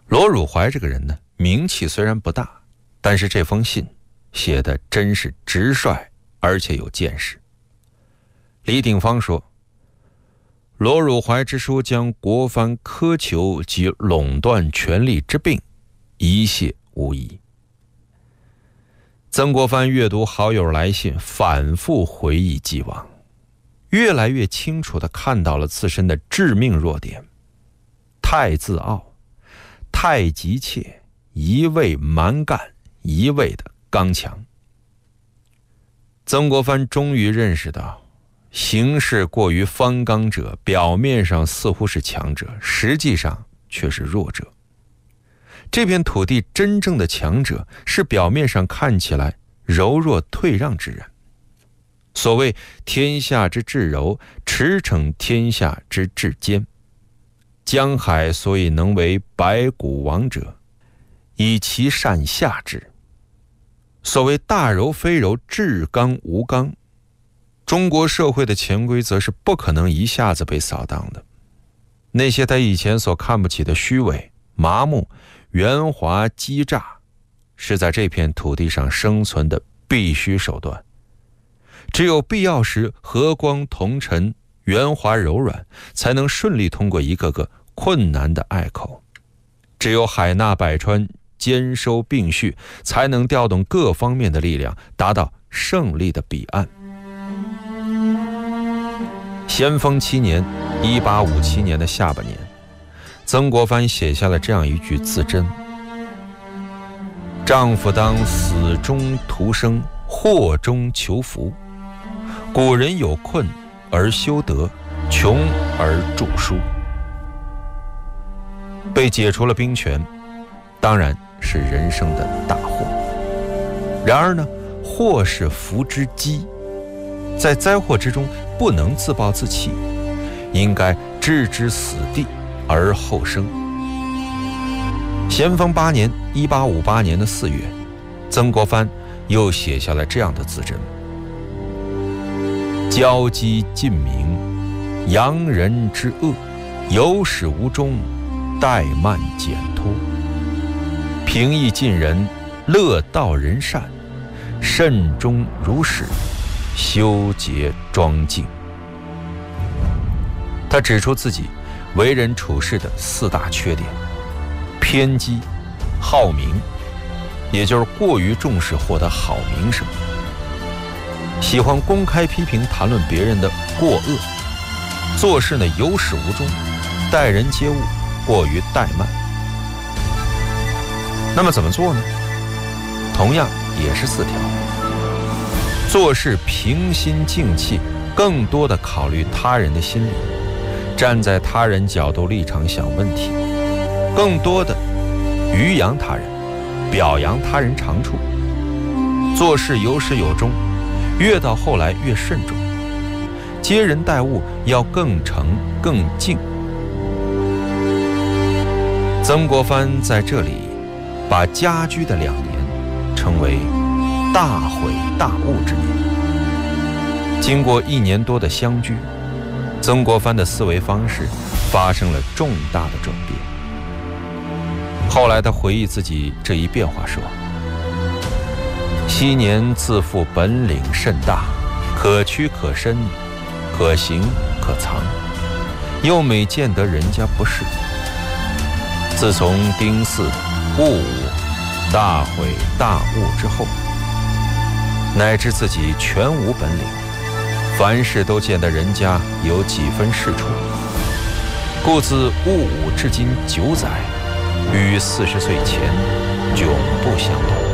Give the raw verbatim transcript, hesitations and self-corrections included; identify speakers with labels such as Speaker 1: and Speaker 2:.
Speaker 1: 罗汝怀这个人呢，名气虽然不大，但是这封信写的真是直率，而且有见识。李鼎芳说，罗汝怀之书将国藩苛求及垄断权力之病一泻无疑。曾国藩阅读好友来信，反复回忆既往，越来越清楚地看到了自身的致命弱点：太自傲，太急切，一味蛮干，一味的刚强。曾国藩终于认识到，行事过于方刚者，表面上似乎是强者，实际上却是弱者。这片土地真正的强者，是表面上看起来柔弱退让之人。所谓天下之至柔，驰骋天下之至坚。江海所以能为百谷王者，以其善下之。所谓大柔非柔，至刚无刚。中国社会的潜规则是不可能一下子被扫荡的。那些他以前所看不起的虚伪、麻木、圆滑、欺诈，是在这片土地上生存的必须手段。只有必要时和光同尘，圆滑柔软，才能顺利通过一个个困难的隘口。只有海纳百川，兼收并蓄，才能调动各方面的力量，达到胜利的彼岸。咸丰七年一八五七年的下半年，曾国藩写下了这样一句自珍：丈夫当死中图生，祸中求福。古人有困而修德，穷而著书。被解除了兵权，当然是人生的大祸。然而呢，祸是福之基，在灾祸之中不能自暴自弃，应该置之死地而后生。咸丰八年一八五八年的四月，曾国藩又写下了这样的自珍：骄激尽明，扬人之恶，有始无终，怠慢简脱。平易近人，乐道人善，慎终如始，修洁庄敬。他指出自己为人处事的四大缺点：偏激、好名，也就是过于重视获得好名声；喜欢公开批评谈论别人的过恶；做事呢有始无终，待人接物过于怠慢。那么怎么做呢？同样也是四条：做事平心静气，更多的考虑他人的心理，站在他人角度立场想问题，更多的余扬他人，表扬他人长处。做事有始有终，越到后来越慎重，接人待物要更诚更敬。曾国藩在这里把家居的两年称为大悔大悟之年。经过一年多的相居，曾国藩的思维方式发生了重大的转变。后来他回忆自己这一变化说：昔年自负本领甚大，可屈可伸，可行可藏，又每见得人家不是。自从丁巳、戊午大悔大悟之后，乃至自己全无本领，凡事都见得人家有几分是处，故自戊午至今九载，与四十岁前迥不相同。